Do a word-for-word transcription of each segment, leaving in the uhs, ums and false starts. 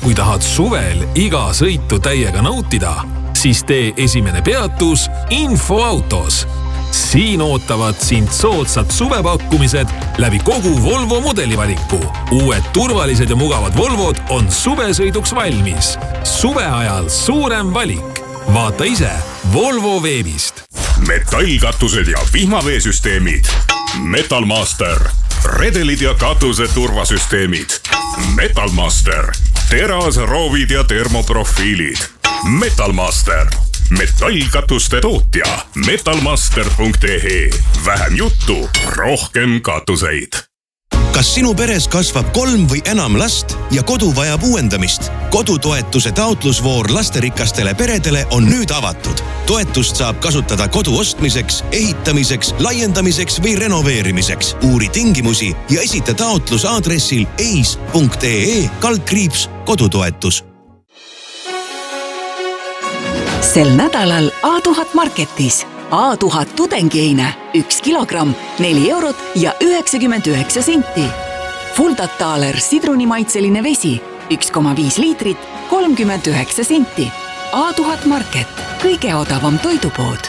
kui tahad suvel iga sõitu täiega nautida, siis tee esimene peatus Infoautos. Siin ootavad sind soodsad suvepakkumised läbi kogu Volvo mudelivaliku. Uued turvalised ja mugavad Volvod on suvesõiduks valmis. Suve ajal suurem valik. Vaata ise Volvo veebist. Metallkatused ja vihmaveesüsteemid. Metalmaster. Redelid ja katuse turvasüsteemid. Metalmaster. Teras, roovid ja termoprofiilid. Metalmaster. Metallkatuste tootja. metalmaster punkt e e. Vähem juttu, rohkem katuseid. Kas sinu peres kasvab kolm või enam last ja kodu vajab uuendamist? Kodutoetuse taotlusvoor lasterikastele peredele on nüüd avatud. Toetust saab kasutada kodu ostmiseks, ehitamiseks, laiendamiseks või renoveerimiseks. Uuri tingimusi ja esita taotlus aadressil eis punkt e e kaldkriips kodutoetus. Sel nädalal A tuhat Marketis. A tuhat tudengieine, üks kilogramm, neli eurot ja üheksakümmend üheksa senti. Fuldataler sidrunimaitseline vesi, üks koma viis liitrit, kolmkümmend üheksa senti. A tuhat Market, kõige odavam toidupood.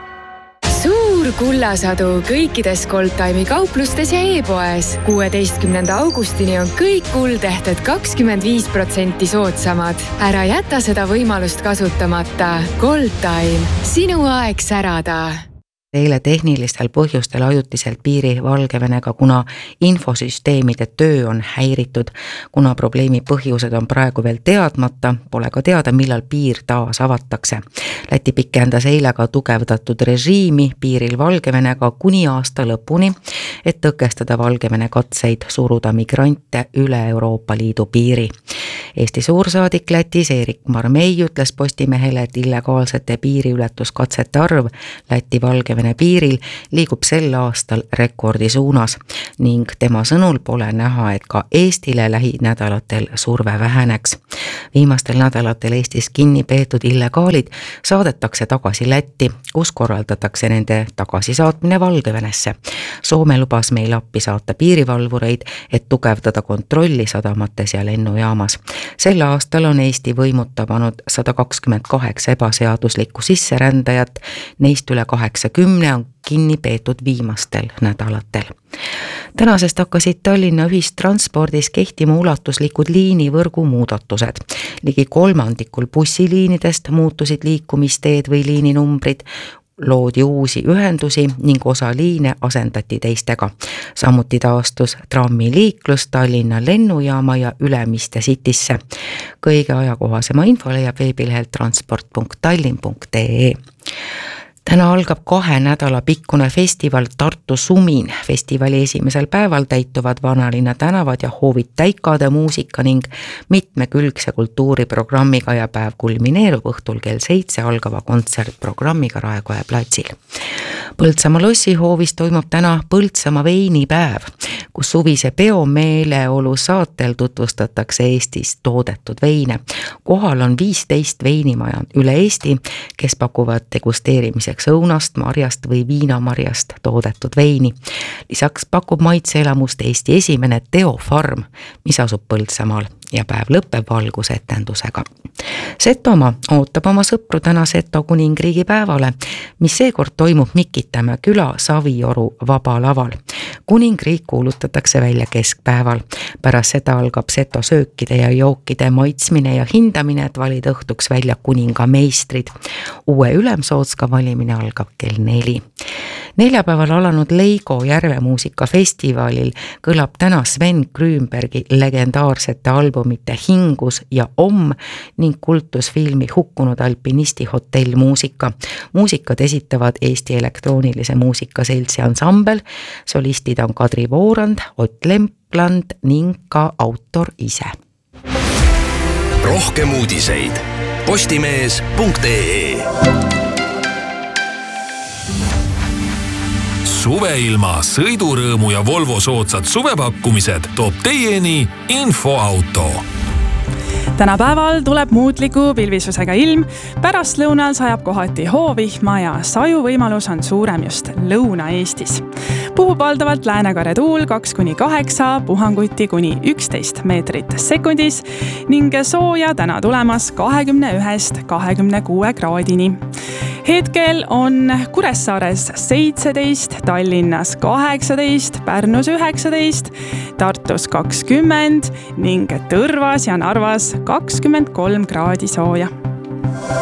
Suur kullasadu kõikides Goldtime'i kauplustes ja e-poes. kuueteistkümnenda augustini on kõik kuldehted kakskümmend viis protsenti soodsamad. Ära jäta seda võimalust kasutamata. Goldtime, sinu aeg särada. Eile tehnilistel põhjustel ajutiselt piiri Valgevenega, kuna infosüsteemide töö on häiritud, kuna probleemi põhjused on praegu veel teadmata, pole ka teada, millal piir taas avatakse. Läti pikendas eile ka tugevdatud režiimi piiril Valgevenega kuni aasta lõpuni, et tõkestada Valgevene katseid suruda migrante üle Euroopa Liidu piiri. Eesti suursaadik Lätis Erik Marmei ütles Postimehele, et illegaalsete piiriületuskatsete arv Läti Valgevene piiril liigub sel aastal rekordi suunas ning tema sõnul pole näha, et ka Eestile lähinädalatel surve väheneks. Viimastel nädalatel Eestis kinni peetud illegaalid saadetakse tagasi Lätti, kus korraldatakse nende tagasisaatmine Valgevenesse. Soome lubas meil appi saata piirivalvureid, et tugevdada kontrolli sadamates ja lennujaamas. Sel aastal on Eesti võimud tabanud sada kakskümmend kaheksa ebaseaduslikku sisserändajat, neist üle kaheksakümne on kinni peetud viimastel nädalatel. Tänasest hakkasid Tallinna ühistranspordis kehtima ulatuslikud liinivõrgu muudatused. Ligi kolmandikul bussiliinidest muutusid liikumisteed või liininumbrid, loodi uusi ühendusi ning osa liine asendati teistega. Samuti taastus trammiliiklus Tallinna lennujaama ja Ülemiste Citysse. Kõige ajakohasema info leiab veebilehelt transport punkt tallinn punkt e e. Täna algab kahe nädala pikkune festival Tartu Sumin. Festivali esimesel päeval täituvad vanalinna tänavad ja hoovid täikade muusika ning mitmekülgse kultuuriprogrammiga ja päev kulmineerub õhtul kell seitse algava kontsertprogrammiga Raekoja platsil. Põltsamaa lossihoovis toimub täna Põltsamaa veinipäev, kus suvise peomeeleolu saatel tutvustatakse Eestis toodetud veine. Kohal on viisteist veinimaja üle Eesti, kes pakuvad degusteerimiseks õunast, marjast või viinamarjast toodetud veini. Lisaks pakub maitseelamust Eesti esimene Teofarm, mis asub Põltsamaal ja päev lõpeb valgusetendusega. Setomaa ootab oma sõpru täna Seto kuningriigi päevale, mis seekord toimub Mikitamäe küla Savioru vabalaval. Kuningriik kuulutatakse välja keskpäeval. Pärast seda algab Seto söökide ja jookide maitsmine ja hindamine, et valida õhtuks välja kuninga meistrid. Uue ülemsootska valimine algab kell neli. Neljapäeval alanud Leigo järvemuusikafestivalil kõlab täna Sven Grünbergi legendaarsete albumite Hingus ja Om ning kultusfilmi Hukkunud alpinisti hotell muusika. Muusikad esitavad Eesti elektroonilise muusika seltsi ansambel, solistid on Kadri Voorand, Ott Lempland ning ka autor ise. Rohkem uudiseid postimees punkt e e. Suveilma, sõidurõõmu ja Volvo soodsad suvepakkumised toob teieni Infoauto. Tänapäeval tuleb muutliku pilvisusega ilm, pärast lõunal sajab kohati hoovihma ja saju võimalus on suurem just Lõuna-Eestis. Puhub valdavalt läänekare tuul kaks kuni kaheksa, puhanguti kuni üksteist meetrit sekundis ning sooja täna tulemas kahekümne ühest kahekümne kuue kraadini. Hetkel on Kuressaares seitseteist, Tallinnas kaheksateist, Pärnus üheksateist, Tartus kakskümmend ning Tõrvas ja Narvas kakskümmend kolm kraadi sooja.